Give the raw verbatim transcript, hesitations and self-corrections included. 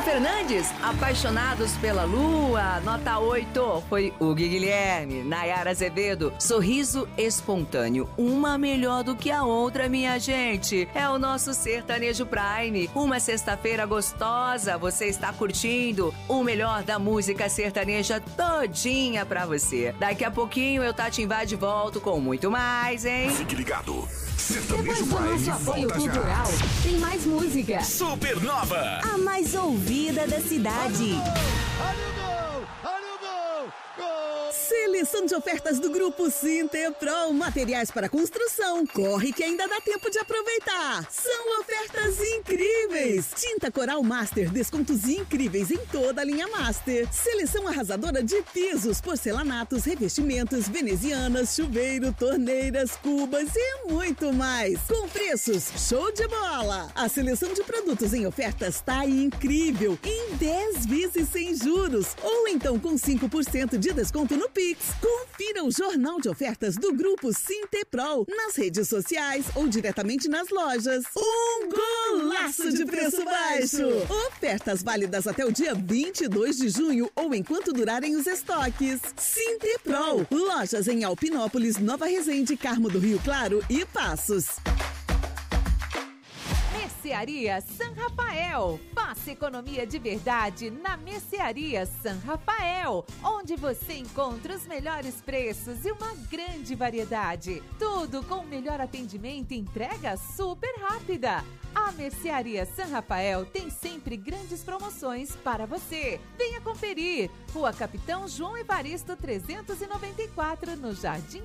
Fernandes, Apaixonados pela Lua, nota oito, foi Hugo Guilherme. Nayara Azevedo, Sorriso Espontâneo, uma melhor do que a outra, minha gente. É o nosso Sertanejo Prime, uma sexta-feira gostosa, você está curtindo o melhor da música sertaneja todinha pra você. Daqui a pouquinho eu Tatimbá de volta com muito mais, hein? Fique ligado. Sertanejo Depois do Prime nosso apoio volta cultural, já. tem mais música. Supernova, A mais ouvida da cidade. Olha o gol! Olha o gol! Gol! Seleção de ofertas do Grupo Sintepro, materiais para construção. Corre que ainda dá tempo de aproveitar. São ofertas incríveis. Tinta Coral Master, descontos incríveis em toda a linha Master. Seleção arrasadora de pisos, porcelanatos, revestimentos, venezianas, chuveiro, torneiras, cubas e muito mais. Com preços show de bola. A seleção de produtos em ofertas tá incrível. Em dez vezes sem juros. Ou então com cinco por cento de desconto no Pix. Confira o jornal de ofertas do Grupo Sintepro nas redes sociais ou diretamente nas lojas. Um golaço de preço baixo! Ofertas válidas até o dia vinte e dois de junho ou enquanto durarem os estoques. Sintepro, lojas em Alpinópolis, Nova Resende, Carmo do Rio Claro e Passos. Mercearia San Rafael. Faça economia de verdade na Mercearia San Rafael, onde você encontra os melhores preços e uma grande variedade. Tudo com o melhor atendimento e entrega super rápida. A Mercearia San Rafael tem sempre grandes promoções para você. Venha conferir. Rua Capitão João Evaristo trezentos e noventa e quatro, no Jardim